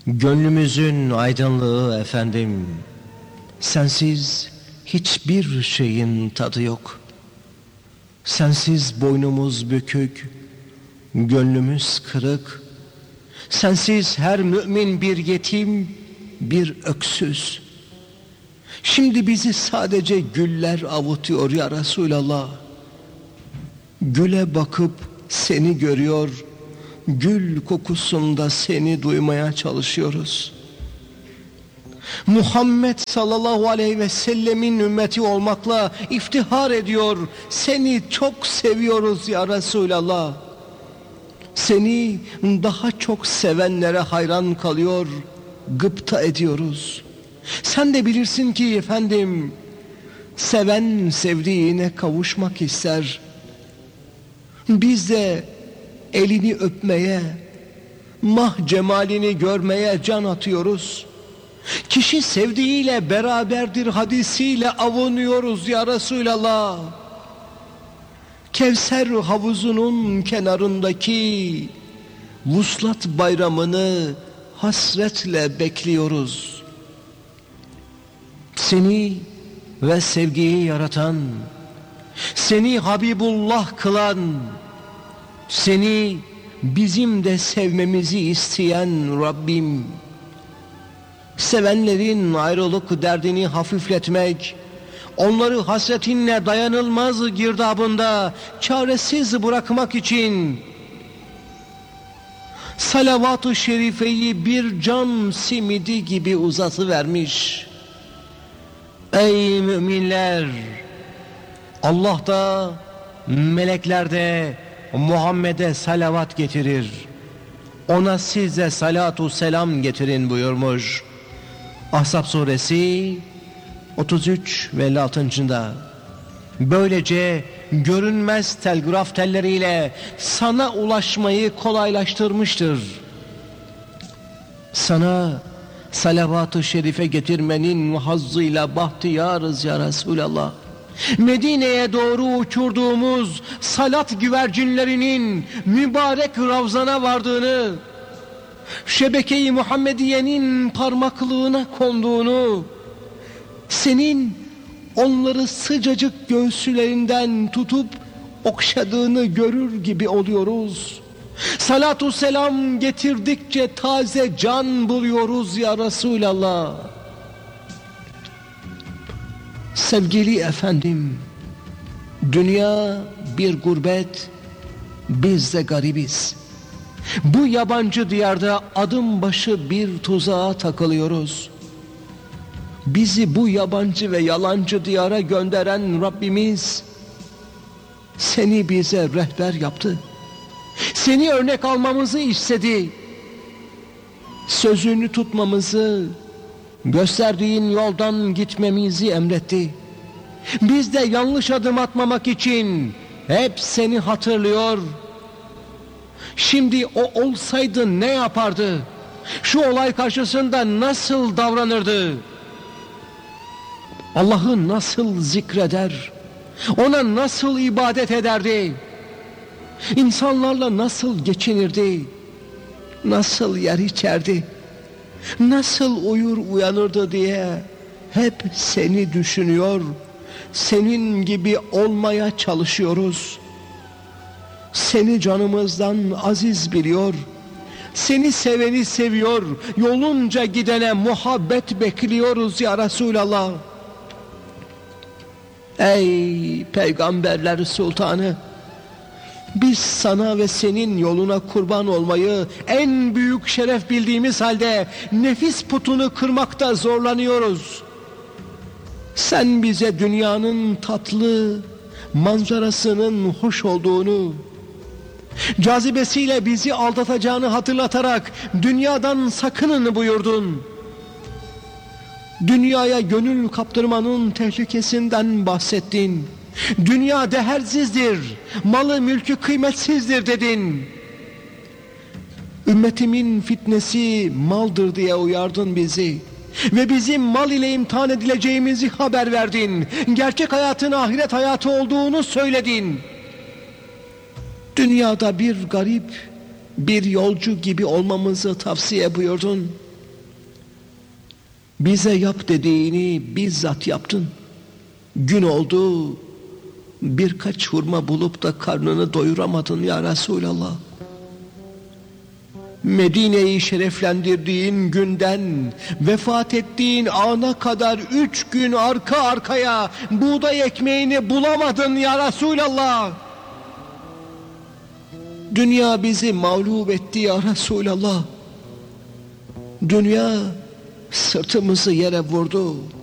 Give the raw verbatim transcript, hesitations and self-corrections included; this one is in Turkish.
Gönlümüzün aydınlığı efendim, sensiz hiçbir şeyin tadı yok. Sensiz boynumuz bükük, gönlümüz kırık. Sensiz her mümin bir yetim, bir öksüz. Şimdi bizi sadece güller avutuyor ya Resulallah. Güle bakıp seni görüyor, gül kokusunda seni duymaya çalışıyoruz. Muhammed sallallahu aleyhi ve sellemin ümmeti olmakla iftihar ediyor. Seni çok seviyoruz ya Resulallah. Seni daha çok sevenlere hayran kalıyor, gıpta ediyoruz. Sen de bilirsin ki efendim, seven sevdiğine kavuşmak ister. Biz de elini öpmeye, mah cemalini görmeye can atıyoruz. Kişi sevdiğiyle beraberdir hadisiyle avunuyoruz ya Resulallah. Kevser havuzunun kenarındaki vuslat bayramını hasretle bekliyoruz. Seni ve sevgiyi yaratan, seni Habibullah kılan, seni bizim de sevmemizi isteyen Rabbim, sevenlerin ayrılık derdini hafifletmek, onları hasretinle dayanılmaz girdabında çaresiz bırakmak için salavat-ı şerifeyi bir can simidi gibi uzatıvermiş. Ey müminler! Allah da, melekler de Muhammed'e salavat getirir. Ona siz de salatu selam getirin buyurmuş. Ahzab suresi otuz üç ve elli altıncıda. Böylece görünmez telgraf telleriyle sana ulaşmayı kolaylaştırmıştır. Sana salavat-ı şerife getirmenin hazzıyla bahtiyarız ya Resulallah. Medine'ye doğru uçurduğumuz salat güvercinlerinin mübarek ravzana vardığını, şebeke-i Muhammediye'nin parmaklığına konduğunu, senin onları sıcacık göğüslerinden tutup okşadığını görür gibi oluyoruz. Salatu selam getirdikçe taze can buluyoruz ya Resulallah. Sevgili efendim, dünya bir gurbet, biz de garibiz. Bu yabancı diyarda adım başı bir tuzağa takılıyoruz. Bizi bu yabancı ve yalancı diyara gönderen Rabbimiz seni bize rehber yaptı. Seni örnek almamızı istedi. Sözünü tutmamızı, gösterdiğin yoldan gitmemizi emretti. Biz de yanlış adım atmamak için hep seni hatırlıyor. Şimdi o olsaydı ne yapardı? Şu olay karşısında nasıl davranırdı? Allah'ı nasıl zikreder? Ona nasıl ibadet ederdi? İnsanlarla nasıl geçinirdi? Nasıl yer içerdi? Nasıl uyur uyanırdı diye hep seni düşünüyor, senin gibi olmaya çalışıyoruz. Seni canımızdan aziz biliyor, seni seveni seviyor, yolunca gidene muhabbet bekliyoruz ya Resulallah. Ey peygamberler sultanı! Biz sana ve senin yoluna kurban olmayı en büyük şeref bildiğimiz halde nefis putunu kırmakta zorlanıyoruz. Sen bize dünyanın tatlı manzarasının hoş olduğunu, cazibesiyle bizi aldatacağını hatırlatarak dünyadan sakının buyurdun. Dünyaya gönül kaptırmanın tehlikesinden bahsettin. Dünya değersizdir, malı mülkü kıymetsizdir dedin. Ümmetimin fitnesi maldır diye uyardın bizi. Ve bizim mal ile imtihan edileceğimizi haber verdin. Gerçek hayatın ahiret hayatı olduğunu söyledin. Dünyada bir garip, bir yolcu gibi olmamızı tavsiye buyurdun. Bize yap dediğini bizzat yaptın. Gün oldu, birkaç hurma bulup da karnını doyuramadın ya Resulallah. Medine'yi şereflendirdiğin günden vefat ettiğin ana kadar üç gün arka arkaya buğday ekmeğini bulamadın ya Resulallah. Dünya bizi mağlup etti ya Resulallah. Dünya sırtımızı yere vurdu.